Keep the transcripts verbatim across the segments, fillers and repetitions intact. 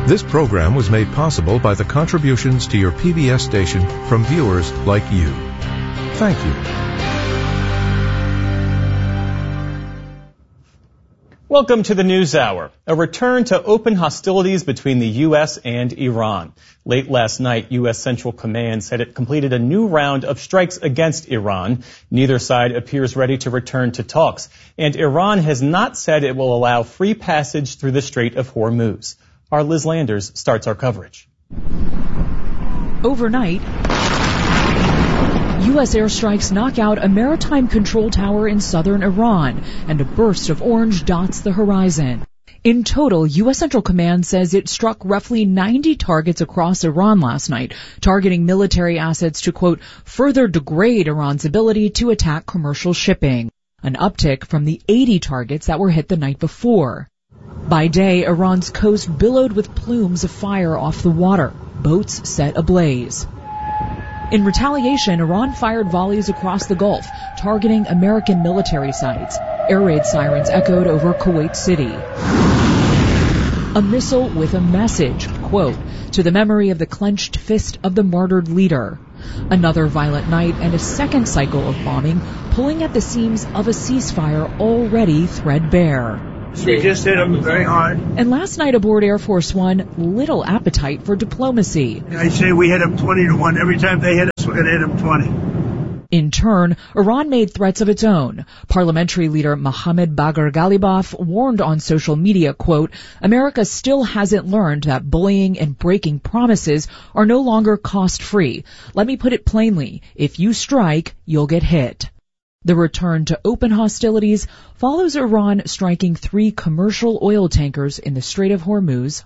This program was made possible by the contributions to your P B S station from viewers like you. Thank you. Welcome to the News Hour. A return to open hostilities between the U S and Iran. Late last night, U S Central Command said it completed a new round of strikes against Iran. Neither side appears ready to return to talks, and Iran has not said it will allow free passage through the Strait of Hormuz. Our Liz Landers starts our coverage. Overnight, U S airstrikes knock out a maritime control tower in southern Iran, and a burst of orange dots the horizon. In total, U S Central Command says it struck roughly ninety targets across Iran last night, targeting military assets to, quote, further degrade Iran's ability to attack commercial shipping, an uptick from the eighty targets that were hit the night before. By day, Iran's coast billowed with plumes of fire off the water, boats set ablaze. In retaliation, Iran fired volleys across the Gulf, targeting American military sites. Air raid sirens echoed over Kuwait City. A missile with a message, quote, to the memory of the clenched fist of the martyred leader. Another violent night and a second cycle of bombing, pulling at the seams of a ceasefire already threadbare. We just hit them very hard. And last night aboard Air Force One, little appetite for diplomacy. I say we hit them twenty to one. Every time they hit us, we're going to hit them twenty. In turn, Iran made threats of its own. Parliamentary leader Mohammad Bagher Ghalibaf warned on social media, quote, America still hasn't learned that bullying and breaking promises are no longer cost-free. Let me put it plainly, if you strike, you'll get hit. The return to open hostilities follows Iran striking three commercial oil tankers in the Strait of Hormuz,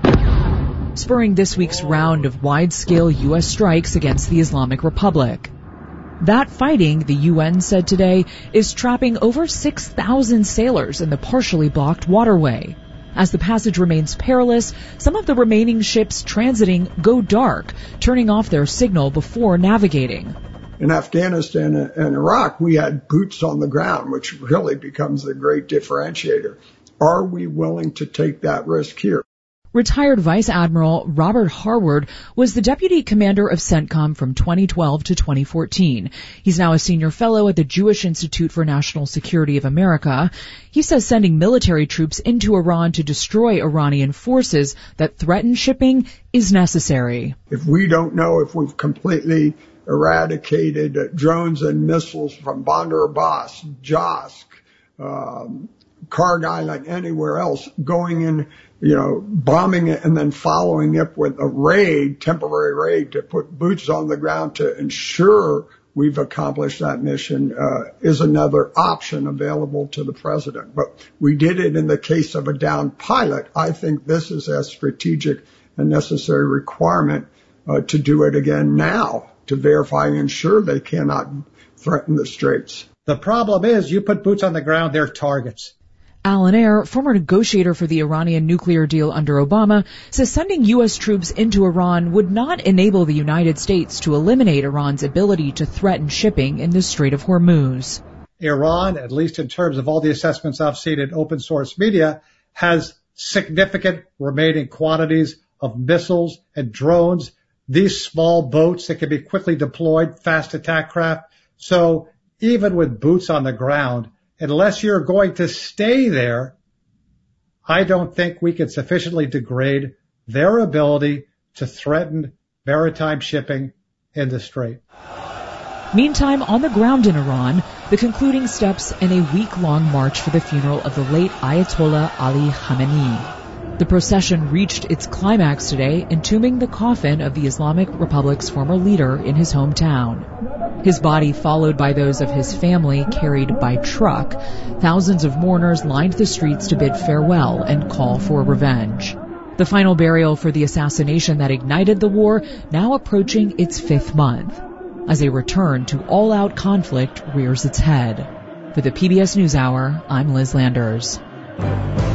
spurring this week's round of wide-scale U S strikes against the Islamic Republic. That fighting, the U N said today, is trapping over six thousand sailors in the partially blocked waterway. As the passage remains perilous, some of the remaining ships transiting go dark, turning off their signal before navigating. In Afghanistan and Iraq, we had boots on the ground, which really becomes the great differentiator. Are we willing to take that risk here? Retired Vice Admiral Robert Harward was the deputy commander of CENTCOM from twenty twelve to twenty fourteen. He's now a senior fellow at the Jewish Institute for National Security of America. He says sending military troops into Iran to destroy Iranian forces that threaten shipping is necessary. If we don't know if we've completely eradicated uh, drones and missiles from Bandar Abbas, Josk, um, Karg Island, anywhere else, going in, you know, bombing it and then following it with a raid, temporary raid to put boots on the ground to ensure we've accomplished that mission, uh, is another option available to the president. But we did it in the case of a downed pilot. I think this is a strategic and necessary requirement uh, to do it again now, to verify and ensure they cannot threaten the straits. The problem is you put boots on the ground, they're targets. Alan Ayer, former negotiator for the Iranian nuclear deal under Obama, says sending U S troops into Iran would not enable the United States to eliminate Iran's ability to threaten shipping in the Strait of Hormuz. Iran, at least in terms of all the assessments I've seen in open source media, has significant remaining quantities of missiles and drones, these small boats that can be quickly deployed, fast attack craft. So even with boots on the ground, unless you're going to stay there, I don't think we can sufficiently degrade their ability to threaten maritime shipping in the Strait. Meantime, on the ground in Iran, the concluding steps in a week-long march for the funeral of the late Ayatollah Ali Khamenei. The procession reached its climax today, entombing the coffin of the Islamic Republic's former leader in his hometown. His body, followed by those of his family, carried by truck. Thousands of mourners lined the streets to bid farewell and call for revenge. The final burial for the assassination that ignited the war now approaching its fifth month, as a return to all-out conflict rears its head. For the P B S NewsHour, I'm Liz Landers.